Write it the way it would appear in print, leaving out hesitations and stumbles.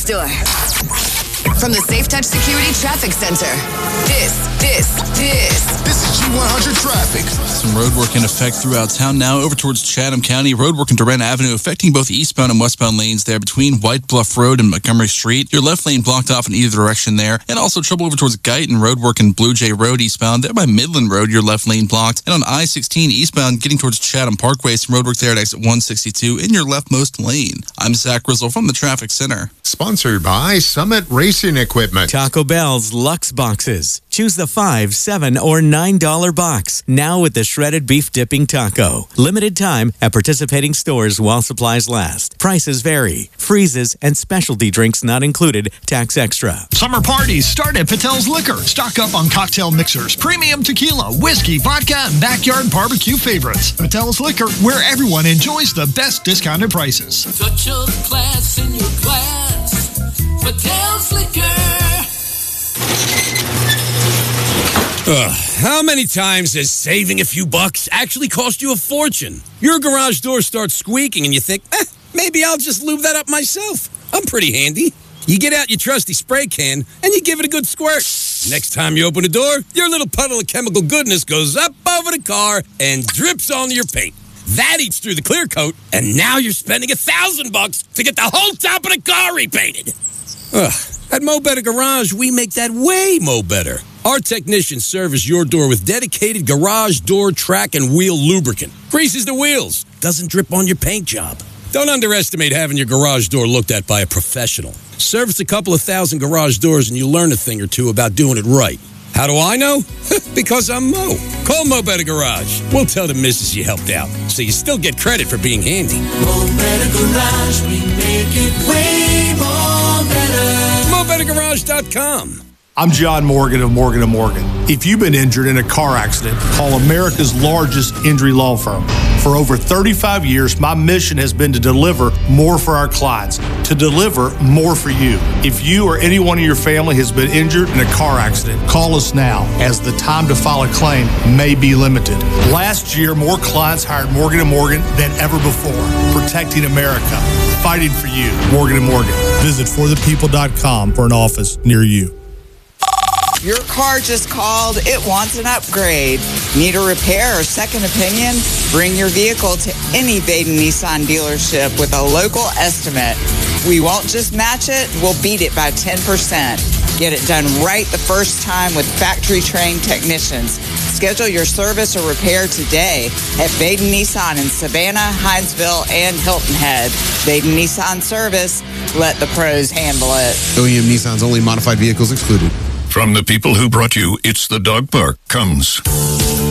store. From the Safe Touch Security Traffic Center, this is G100 traffic. Some road work in effect throughout town now. Over towards Chatham County, road work in Durant Avenue affecting both eastbound and westbound lanes there between White Bluff Road and Montgomery Street. Your left lane blocked off in either direction there. And also trouble over towards Guyton, road work in Blue Jay Road eastbound. There by Midland Road, your left lane blocked. And on I-16 eastbound, getting towards Chatham Parkway, some road work there at exit 162 in your leftmost lane. I'm Zach Grizzle from the Traffic Center. Sponsored by Summit Racing Equipment. Taco Bell's Lux Boxes. Choose the $5, $7, or $9 box. Now with the shredded beef dipping taco. Limited time at participating stores while supplies last. Prices vary. Freezes and specialty drinks not included. Tax extra. Summer parties start at Patel's Liquor. Stock up on cocktail mixers, premium tequila, whiskey, vodka, and backyard barbecue favorites. Patel's Liquor, where everyone enjoys the best discounted prices. Touch of class in your glass. Patel's Liquor. How many times has saving a few bucks actually cost you a fortune? Your garage door starts squeaking and you think, maybe I'll just lube that up myself. I'm pretty handy. You get out your trusty spray can and you give it a good squirt. Next time you open the door, your little puddle of chemical goodness goes up over the car and drips onto your paint. That eats through the clear coat, and now you're spending $1,000 to get the whole top of the car repainted. At Mo Better Garage, we make that way mo better. Our technicians service your door with dedicated garage door track and wheel lubricant. Greases the wheels, doesn't drip on your paint job. Don't underestimate having your garage door looked at by a professional. Service a couple of thousand garage doors and you'll learn a thing or two about doing it right. How do I know? Because I'm Mo. Call Mo Better Garage. We'll tell the missus you helped out, so you still get credit for being handy. Mo Better Garage, we make it way more better. MoBetterGarage.com. I'm John Morgan of Morgan & Morgan. If you've been injured in a car accident, call America's largest injury law firm. For over 35 years, my mission has been to deliver more for our clients, to deliver more for you. If you or anyone in your family has been injured in a car accident, call us now, as the time to file a claim may be limited. Last year, more clients hired Morgan & Morgan than ever before, protecting America, fighting for you. Morgan & Morgan. Visit forthepeople.com for an office near you. Your car just called. It wants an upgrade. Need a repair or second opinion? Bring your vehicle to any Baden Nissan dealership with a local estimate. We won't just match it, we'll beat it by 10%. Get it done right the first time with factory-trained technicians. Schedule your service or repair today at Baden Nissan in Savannah, Hinesville, and Hilton Head. Baden Nissan Service. Let the pros handle it. OEM Nissan's only modified vehicles excluded. From the people who brought you It's the Dog Park comes